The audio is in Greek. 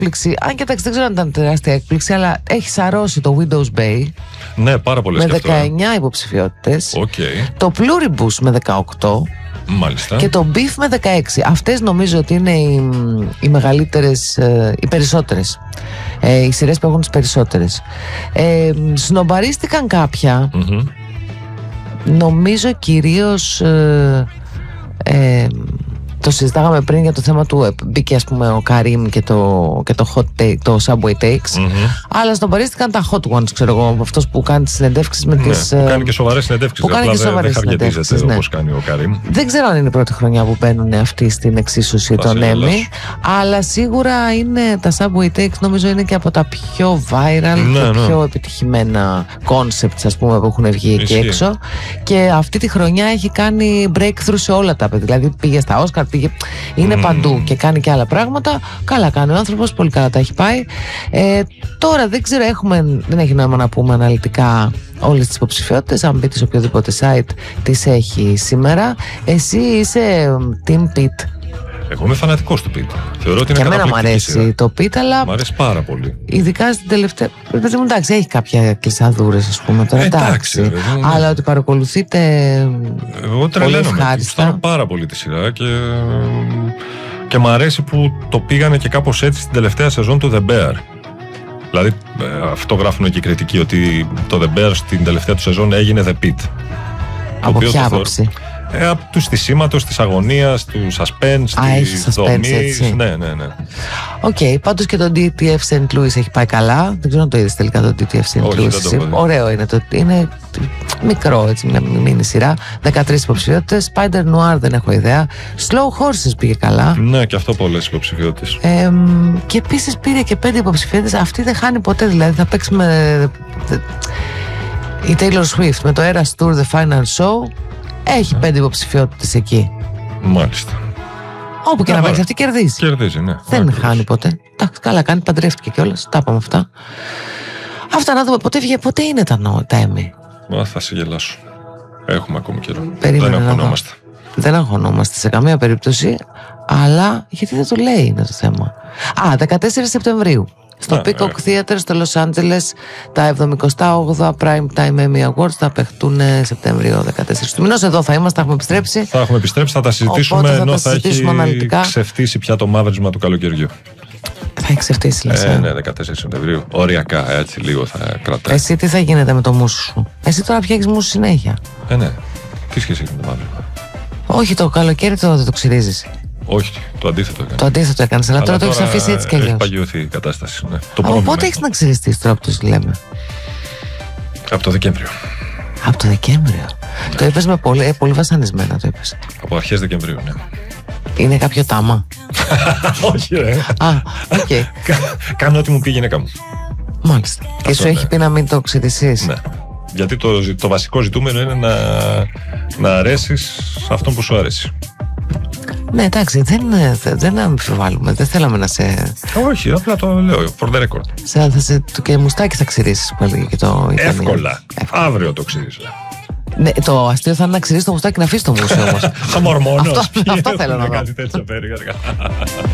έκπληξη. Αν και εντάξει, δεν ξέρω αν ήταν τεράστια έκπληξη, αλλά έχει σαρώσει το Windows Bay. Ναι, πάρα πολλές με 19 υποψηφιότητες. Okay. Το Pluribus με 18. Μάλιστα. Και το Beef με 16. Αυτές νομίζω ότι είναι οι μεγαλύτερες, οι περισσότερες. Οι σειρές που έχουν τις περισσότερες. Σνομπαρίστηκαν κάποια. Νομίζω κυρίως το συζητάγαμε πριν για το θέμα του μπήκε ας πούμε ο Καρίμ και το hot take, το Subway Takes, αλλά σνομπαρίστηκαν τα hot ones, ξέρω εγώ, αυτός που κάνει τις συνεντεύξεις με τις... Που κάνει και σοβαρές συνεντεύξεις, δεν χαργετίζεται όπως κάνει ο Καρίμ. Δεν ξέρω αν είναι η πρώτη χρονιά που μπαίνουν αυτοί στην εξίσωση των Emmy, αλλά σίγουρα είναι τα Subway Takes, νομίζω είναι και από τα πιο viral και πιο επιτυχημένα concepts, ας πούμε, που έχουν βγει εκεί έξω, και αυτή τη χρονιά έχει κάνει breakthrough σε όλα τα παιδιά, δηλαδή πήγε στα Oscar, είναι παντού και κάνει και άλλα πράγματα. Καλά κάνει ο άνθρωπος, πολύ καλά τα έχει πάει. Τώρα δεν ξέρω, δεν έχει νόημα να πούμε αναλυτικά όλες τις υποψηφιότητες. Αν μπείτε σε οποιοδήποτε site τις έχει σήμερα. Εσύ είσαι Team Pete? Εγώ είμαι φανατικός του Pete. Θεωρώ ότι είναι και εμένα μου αρέσει το Pete, αλλά μου αρέσει πάρα πολύ. Ειδικά στην τελευταία. Εντάξει, έχει κάποια κλεισαδούρες, ας πούμε. Τώρα, εντάξει. Αλλά ότι παρακολουθείτε. Εγώ τρελαίνομαι. Γουστάρω πάρα πολύ τη σειρά και μου αρέσει που το πήγανε και κάπως έτσι στην τελευταία σεζόν του The Bear. Δηλαδή, αυτό γράφουν και οι κριτικοί, ότι το The Bear στην τελευταία του σεζόν έγινε The Pete. Από ποια άποψη? Από του στισίματος, της αγωνίας, του suspense, της δομής. Ναι. Οκ, πάντως και το DTF St. Louis έχει πάει καλά. Δεν ξέρω αν το είδες τελικά το DTF St. Louis. Ωραίο είναι. Είναι μικρό, έτσι, μια μίνι σειρά. 13 υποψηφιότητες. Spider Noir δεν έχω ιδέα. Slow Horses πήγε καλά. Ναι, και αυτό πολλές υποψηφιότητες. Και επίσης πήρε και 5 υποψηφιότητες. Αυτή δεν χάνει ποτέ, δηλαδή θα παίξει με η Taylor Swift με το Eras Tour The Final Show. Έχει 5 υποψηφιότητες εκεί. Μάλιστα. Όπου και να παίξει, αυτή κερδίζει. Κερδίζει, ναι. Δεν χάνει ποτέ. Εντάξει, καλά κάνει, παντρεύτηκε κιόλας. Τα είπαμε αυτά. Αυτά να δούμε. Ποτέ είναι τα Emmy? Θα σε γελάσω. Έχουμε ακόμη καιρό. Δεν αγχωνόμαστε. Δεν αγχωνόμαστε σε καμία περίπτωση. Αλλά γιατί δεν το λέει είναι το θέμα. 14 Σεπτεμβρίου. Στο Peacock Theater στο Λος Άντζελες τα 78 Prime Time Emmy Awards θα παιχτούν Σεπτέμβριο 14 του μηνός. Εδώ θα είμαστε, θα έχουμε επιστρέψει. Θα τα συζητήσουμε, ενώ θα έχει ξεφτύσει πια το μαύρισμα του καλοκαιριού. Θα έχει ξεφτύσει, λες. Ναι, 14 Σεπτεμβρίου. Οριακά, έτσι λίγο θα κρατάει. Εσύ τι θα γίνεται με το μουσου σου? Εσύ τώρα φτιάχνεις μουσου συνέχεια. Ναι. Τι σχέση έχει με το μαύρισμα? Όχι, το καλοκαίρι δεν το ξυρίζεις. Όχι, το αντίθετο έκανε. Το αντίθετο έκανε, αλλά τώρα το έχει αφήσει έτσι κι αλλιώς. Έχει παγιωθεί η κατάσταση. Ναι. Πότε έχει να ξυριστεί τώρα που το λέμε? Από το Δεκέμβριο. Από το Δεκέμβριο. Ναι. Το είπες με πολύ βασανισμένα, το είπες. Από αρχές Δεκεμβρίου, ναι. Είναι κάποιο τάμα? Όχι, ρε. Οκ. Κάνω ό,τι μου πει η γυναίκα μου. Μάλιστα. Και σου έχει πει να μην το ξυριστείς? Ναι. Γιατί το βασικό ζητούμενο είναι να αρέσεις σε αυτόν που σου αρέσει. Ναι, εντάξει, δεν αμφιβάλλουμε. Δεν θέλαμε να σε. Όχι, απλά το λέω. For the record. Και μουστάκι θα ξυρίσεις πάλι και το. Εύκολα. Αύριο το ξυρίζω. Ναι, το αστείο θα είναι να ξυρίσεις το μουστάκι και να αφήσεις το μουσι όμως. Θα μορμώνω. Αυτό θέλω να δω. Κάτι τέτοιο.